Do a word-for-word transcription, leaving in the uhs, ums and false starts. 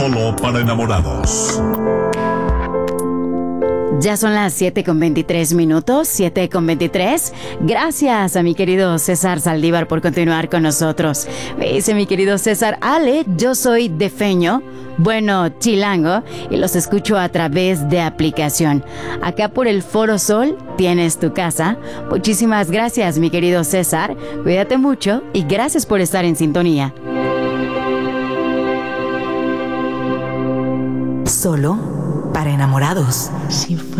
Solo para enamorados. Ya son las siete con veintitrés minutos, siete con veintitrés. Gracias a mi querido César Saldívar por continuar con nosotros. Me dice mi querido César: Ale, yo soy de Feño, bueno, chilango, y los escucho a través de aplicación. Acá por el Foro Sol tienes tu casa. Muchísimas gracias, mi querido César. Cuídate mucho y gracias por estar en sintonía. Solo para enamorados. Si fue